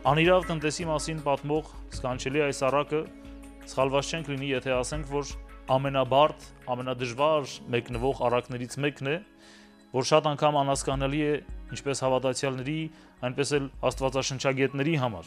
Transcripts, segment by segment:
Անիրավ տնտեսի մասին պատմող սքանչելի այս առակը սխալված չենք լինի, եթե ասենք, որ ամենաբարդ, ամենադժվար մեկնվող առակներից մեկն է, որ շատ անգամ անհասկանալի է ինչպես հավատացյալների, այնպես էլ աստվածաշնչագետների համար։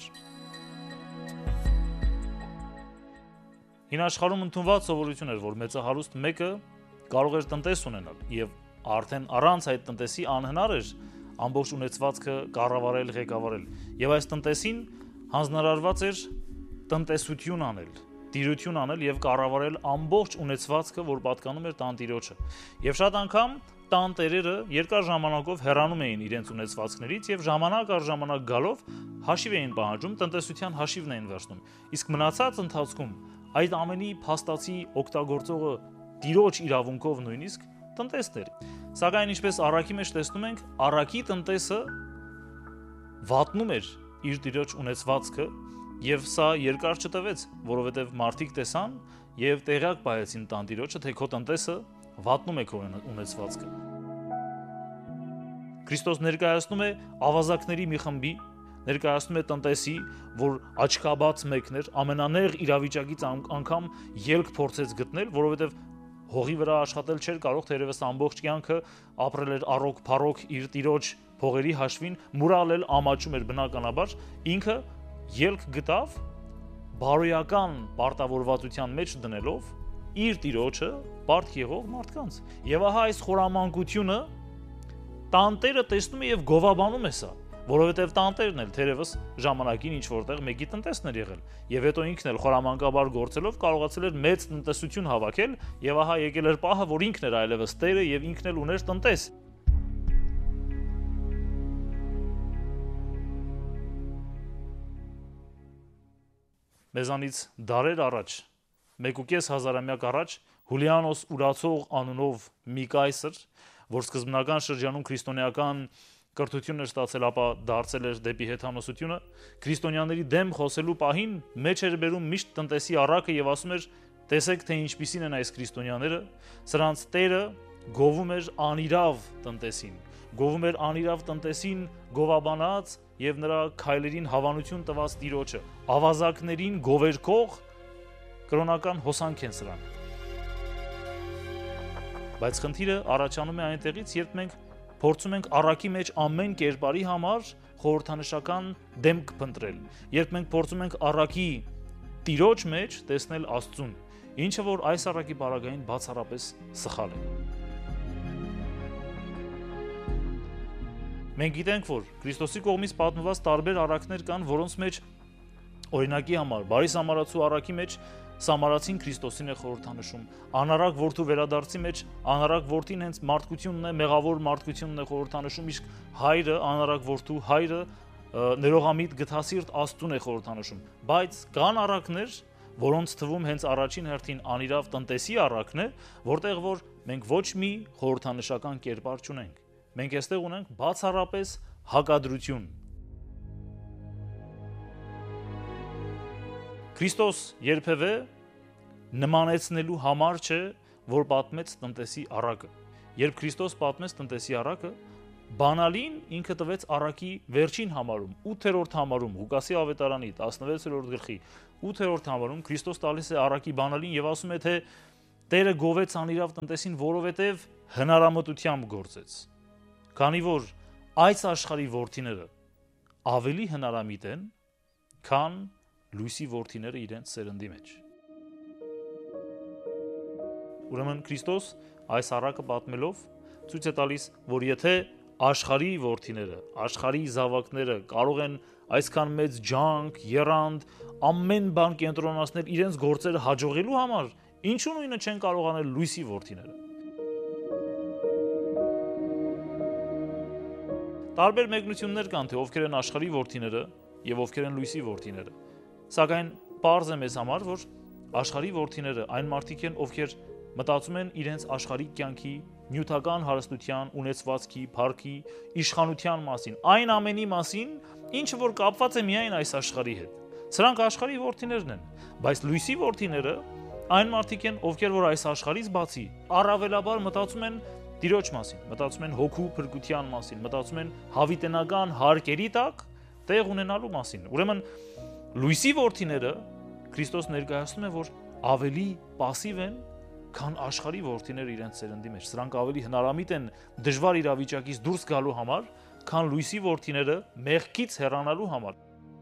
Հին աշխարհում ընդունված սովորություն էր, որ մեծահարուստ մեկը կարող էր տնտես ունենալ, եւ արդեն առանց այդ տնտեսի անհնար էր ամբողջ ունեցվածքը կառավարել, ղեկավարել, եւ այս տնտեսին հանձնարարված էր տնտեսություն անել, տիրություն անել եւ կառավարել ամբողջ ունեցվածքը, որ պատկանում էր տանտիրոջը։ Եվ շատ անգամ տանտերերը երկար ժամանակով հեռանում էին իրենց ունեցվածքներից եւ ժամանակ առ ժամանակ գալով հաշիվ էին պահանջում, տնտեսության հաշիվն էին վերցնում։ Իսկ մնացած ընթացքում այդ ամենի փաստացի օգտագործողը տիրոջ իրավունքով նույնիսկ տնտեսն էր։ Սակայն ինչպես առակի մեջ տեսնում ենք, առակի տնտեսը վատնում էր իր տիրոջ ունեցվածքը եւ սա երկար չտևեց, որովհետեւ մարդիկ տեսան եւ տեղյակ պահեցին տանտիրոջը, թե քո տնտեսը վատնում է քո ունեցվածքը։ Քրիստոս ներկայացնում է ավազակների մի խմբի, ներկայացնում է տնտեսի, որ աչքաբաց մեկն էր, ամենանեղ իրավիճակից անգամ ելք փորձեց գտնել, որովհետեւ հողի վրա աշխատել չէր կարող, թերևս ամբողջ կյանքը ապրել էր առոք փառոք իր տիրոջ փողերի հաշվին, մուրալել ամաչում էր բնականաբար, ինքը ելք գտավ բարոյական պարտավորվածության մեջ դնելով իր տիրոջը բարդ եղող մարդկանց։ Եվ ահա այս խորամանկությունը տանտերը տեսնում է եւ գովաբանում է սա, որովհետեւ տանտերն էլ թերևս ժամանակին ինչ որտեղ մեկի տնտեսն էր եղել, եւ հետո ինքն էլ խորամանկաբար գործելով կարողացել էր մեծ տնտեսություն հավաքել, եւ ահա եկել էր պահը, որ ինքն էր այլևս տերը եւ ինքն էլ ուներ տնտես։ Մեզանից դարեր առաջ, 1.500 առաջ Հուլիանոս Ուրացող անունով մի կայսր, որ սկզբնական շրջանում քրիստոնեական կրթություն էր ստացել, ապա դարձել էր դեպի հեթանոսությունը, քրիստոնյաների դեմ խոսելու պահին մեջ էր բերում միշտ տնտեսի առակը եւ ասում էր. տեսեք, թե ինչպիսին են այս քրիստոնյաները, սրանց տերը գովում էր անիրավ տնտեսին, գովում էր անիրավ տնտեսին գովաբանած եւ նրա քայլերին հավանություն տված տիրոջը, ավազակներին գովերքող կրոնական հոսանք են սրանք։ Բայց խնդիրը առաջանում է այնտեղից, երբ մենք փորձում ենք առակի մեջ ամեն կերպարի համար խորհրդանշական դեմք փնտրել, երբ մենք փորձում ենք առակի տիրոջ մեջ տեսնել Աստծուն, ինչը որ այս առակի պարագային բացառապես սխալ է։ Մենք գիտենք, որ Քրիստոսի կողմից պատմված տարբեր առակներ կան, որոնց մեջ օրինակի համար բարի սամարացու առակի մեջ Սամարացին Քրիստոսին է խորհրդանշում, անարակ որդու վերադարձի մեջ անարակ որդին հենց մարդկությունն է, մեղավոր մարդկությունն է խորհրդանշում, իսկ հայրը, անարակ որդու հայրը ներողամիտ գթասիրտ Աստծուն է խորհրդանշում, բայց կան առակներ, որոնց թվում հենց առաջին հերթին անիրավ տնտեսի առակն է, որտեղ որ մենք ոչ մի խորհրդանշական կերպար չունենք, մենք այստեղ ունենք բացառապես հակադրություն։ Քրիստոս երբևէ նմանեցնելու համար չէ, որ պատմեց տնտեսի առակը։ Երբ Քրիստոս պատմեց տնտեսի առակը, բանալին ինքը տվեց առակի վերջին համարում, 8-րդ համարում, Ղուկասի ավետարանի 16-րդ գլխի 8-րդ համարում Քրիստոս տալիս է առակի բանալին եւ ասում է, թե Տերը գովեց անիրավ տնտեսին, որովհետեւ հնարամտությամբ գործեց։ Քանի որ այս աշխարհի որդիները ավելի հնարամիտ են, քան լույսի որդիները իրենց սերնդի մեջ։ Ուրեմն Քրիստոս այս առակը պատմելով ցույց է տալիս, որ եթե աշխարհի որդիները, աշխարհի զավակները կարող են այսքան մեծ ջանք, եռանդ, ամեն բան կենտրոնացնել իրենց գործերը հաջողելու համար, ինչու նույնը չեն կարող անել լույսի որդիները։ Տարբեր մեկնություններ կան, թե ովքեր են աշխարհի որդիները եւ ովքեր են լույսի որդիները։ Սակայն պարզ է մեզ համար, որ աշխարհի որդիները այն մարդիկ են, ովքեր մտածում են իրենց աշխարհիկ կյանքի, նյութական հարստության, ունեցվածքի, փառքի, իշխանության մասին, այն ամենի մասին, ինչը որ կապված է միայն այս աշխարհի հետ։ Սրանք աշխարհի որդիներն են, բայց լույսի որդիները այն մարդիկ են, ովքեր որ այս աշխարհից բացի առավելաբար մտածում են Տիրոջ մասին, մտածում են հոգու փրկության մասին, մտածում են հավիտենական հարկերի տակ տեղ ունենալու մասին։ Ուրեմն լույսի որդիները Քրիստոս ներկայացնում է, որ ավելի пассив են, քան աշխարհի որդիները իրենց սերնդի մեջ։ Սրանք ավելի հնարամիտ են դժվար իրավիճակից դուրս գալու համար, քան լույսի որդիները մեղքից հեռանալու համար։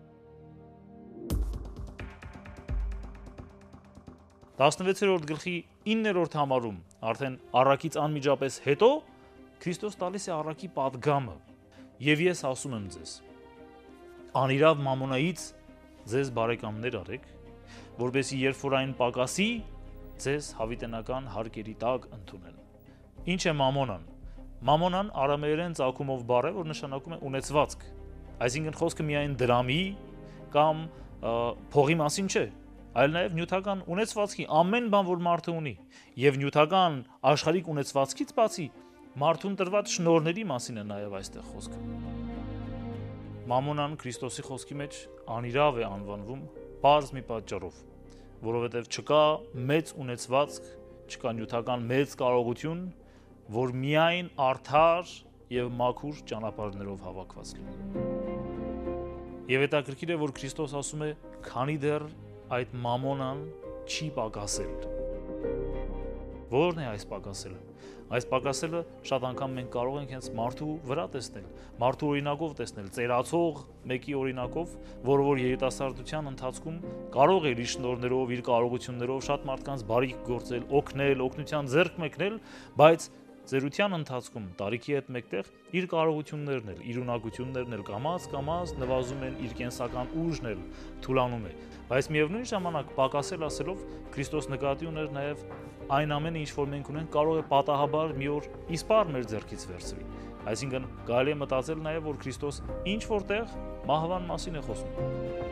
16-րդ գլխի 9-րդ համարում արդեն առաքից անմիջապես հետո Քրիստոս տալիս է առաքի պատգամը։ Եվ ես ասում եմ ձեզ. անիրավ մամոնայից ձեզ բարեկամներ արեք, որպեսզի երբ որ այն պակասի, ձեզ հավիտենական հարկերի տակ ընդունեն։ Ինչ է մամոնան։ Մամոնան արամեերեն ծագումով բառ է, որ նշանակում է ունեցվածք։ Այսինքն խոսքը միայն դրամի կամ փողի մասին չէ, այլ նաև նյութական ունեցվածքի ամեն բան, որ մարդը ունի, եւ նյութական աշխարհիկ ունեցվածքից բացի մարդուն տրված շնորհների մասին է նաև այստեղ խոսքը։ Մամոնան Քրիստոսի խոսքի մեջ անիրավ է անվանվում բարձ մի պատճառով, որովհետև չկա մեծ ունեցվածք, չկա նյութական մեծ կարողություն, որ միայն արդար եւ մաքուր ճանապարհներով հավաքված լինի։ Եվ հետաքրքիր է, որ Քրիստոս ասում է, քանի դեռ այդ մամոնան չի պակասել։ Որն է այս պակասելը։ Այս պակասելը շատ անգամ մենք կարող ենք հենց մարդու վրա տեսնել, մարդու օրինակով տեսնել, ծերացող մեկի օրինակով, որը որ երիտասարդության ընթացքում կարող է իր շնորհներով, իր կարողություններով շատ մարդկանց բարիք գործել, օգնել, օգնության ձեռք մեկնել, բայց ծերության ընթացքում տարիքի հետ մեկտեղ իր կարողություններն էլ, իր ունակություններն էլ կամաց նվազում են, իր կենսական ուժն էլ թուլանում է։ Բայց միևնույն ժամանակ պակասել ասելով Քրիստոս նկատի ուներ նաև այն ամենը, ինչ որ մենք ունենք, կարող է պատահաբար մի օր իսպառ մեր ձեռքից վերցվի։ Այսինքն կարելի է մտածել նաև, որ Քրիստոս ինչ որտեղ մահվան մասին է խոսում։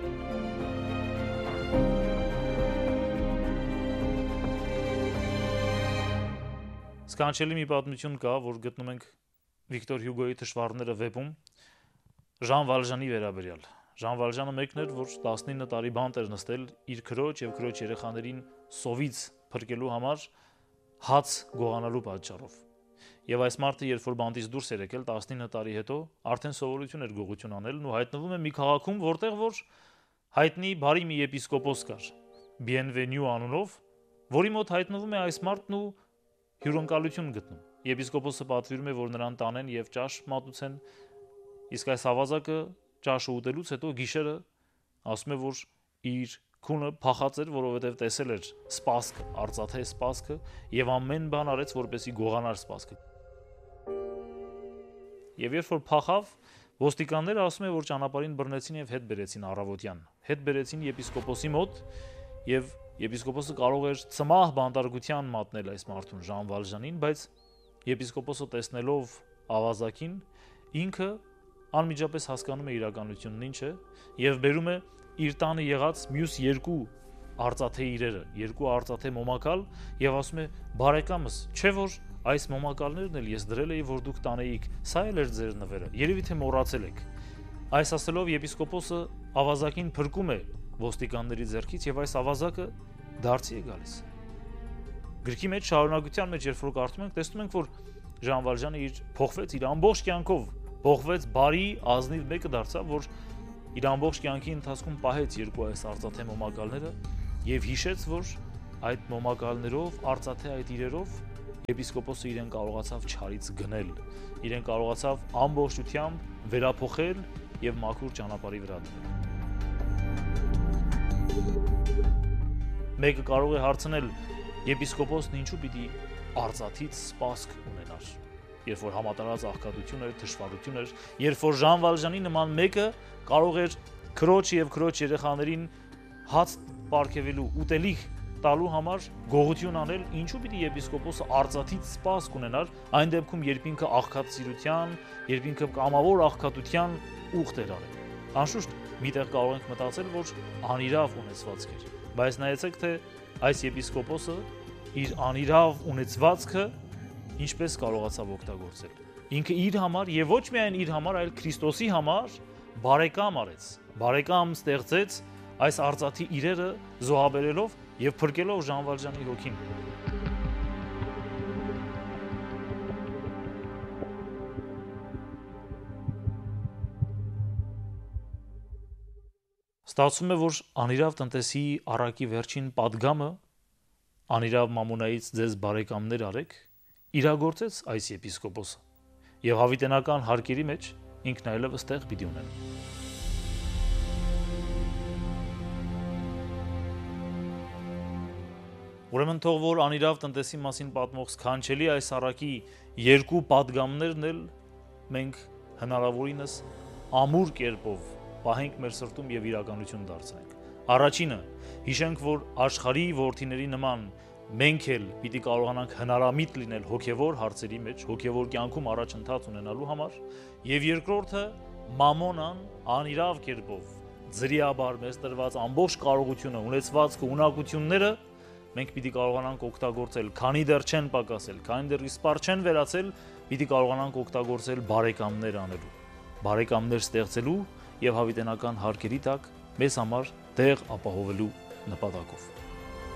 Սքանչելի մի պատմություն կա, որ գտնում ենք Վիկտոր Հյուգոյի «Թշվառները» վեպում Ժան Վալժանի վերաբերյալ։ Ժան Վալժանը մեկն էր, որ 19 տարի բանտ էր նստել իր քրոջ եւ քրոջ երեխաներին սովից փրկելու համար հաց գողանալու պատճառով։ Եվ այս մարդը, երբ որ բանտից դուրս էր եկել 19 տարի հետո, արդեն սովորություն էր գողություն անելն ու հայտնվում է մի քաղաքում, որտեղ որ հայտնի բարի մի եպիսկոպոս կար, Bienvenu անունով, որի մոտ հայտնվում է այս մարդն ու հյուրընկալություն գտնում։ Եպիսկոպոսը պատվիրում է, որ նրան տանեն եւ ճաշ մատուցեն, իսկ այս ավազակը ճաշը ուտելուց հետո գիշերը ասում է, որ իր քունը փախած էր, որովհետեւ տեսել էր սպասք, արծաթե սպասքը եւ ամեն բան արեց, որպեսզի գողանար սպասքը։ Եվ երբ որ փախավ, ոստիկանները ասում է, որ ճանապարհին բռնեցին եւ հետ բերեցին առավոտյան։ Հետ բերեցին եպիսկոպոսի մոտ եւ եպիսկոպոսը կարող էր ծմահ բանտարկության մատնել այս մարդուն Ժան Վալժանին, բայց եպիսկոպոսը տեսնելով ավազակին, ինքը անմիջապես հասկանում է իրականությունն ինչ է եւ բերում է իր տանը եղած մյուս երկու արծաթե իրերը, երկու արծաթե մոմակալ եւ ասում է. «Բարեկամս, չէ՞ որ այս մոմակալներն էլ ես դրել էի, որ դուք տանեիք, սա էլ էր ձեր նվերը, երևի թե մոռացել եք»։ Այս ասելով եպիսկոպոսը ավազակին փրկում է ոստիկանների ձեռքից եւ այս ավազակը դարձի է գալիս։ Գրքի մեջ շարունակության մեջ երբ որ կարդում ենք, տեսնում ենք, որ Ժան Վալժանը փոխվեց իր ամբողջ կյանքով, փոխվեց բարի, ազնիվ մեկը դարձավ, որ իր ամբողջ կյանքի ընթացքում պահեց երկու այս արծաթե մոմակալները եւ հիշեց, որ այդ մոմակալներով, արծաթե այդ իրերով եպիսկոպոսը իրեն կարողացավ չարից գնել, իրեն կարողացավ ամբողջությամբ վերափոխել եւ մաքուր ճանապարհի վրա դնել։ Մեկը կարող է հարցնել, եպիսկոպոսն ինչու պիտի արծաթից սպասք ունենար, երբ որ համատարած աղքատություն էր, թշվառություն էր, երբ որ Ժան Վալժանի նման մեկը կարող էր քրոջ եւ քրոջ երեխաներին հաց պարգևելու, ուտելիք տալու համար գողություն անել, ինչու պիտի եպիսկոպոսը արծաթից սպասք ունենար, այն դեպքում, երբ ինքը աղքատասիրության, երբ ինքը կամավոր աղքատության ուխտ էր արել։ Անշուշտ, միտեղ կարող ենք մտածել, որ անիրավ ունեցվածք էր, բայց նայեցեք, թե այս եպիսկոպոսը իր անիրավ ունեցվածքը ինչպես կարողացավ օգտագործել։ Ինքը իր համար եւ ոչ միայն իր համար, այլ Քրիստոսի համար բարեկամ արեց, բարեկամ ստեղծեց այս արծաթի իրերը զոհաբերելով եւ փրկելով Ժան Վալժանի հոգին։ Ստացվում է, որ անիրավ տնտեսի առակի վերջին падգամը անիրավ մամունայից ձեզ բարեկամներ արեք իրագործեց այս եպիսկոպոսը եւ հավիտենական հարկերի մեջ ինքն այլևս տեղ պիտի ունենա։ Ուրեմն թող որ անիրավ տնտեսի մասին պատմող սքանչելի այս առակի երկու падգամներն էլ մենք հնարավորինս ամուր կերպով պահենք մեր սրտում եւ իրականություն դարձնենք։ Առաջինը, հիշենք, որ աշխարհի որդիների նման մենք էլ պիտի կարողանանք հնարամիտ լինել հոգեվոր հարցերի մեջ, հոգեվոր կյանքում առաջընթաց ունենալու համար, եւ երկրորդը, մամոնան անիրավ կերպով ձրիաբար մեզ տրված ամբողջ կարողությունը, ունեցվածքը, ունակությունները մենք պիտի կարողանանք օգտագործել, քանի դեռ չեն պակասել, քանի դեռ իսպառ չեն վերացել, պիտի կարողանանք օգտագործել բարեկամներ անելու, բարեկամներ ստեղծելու եւ հավիտենական հարկերի տակ մեզ համար տեղ ապահովելու նպատակով։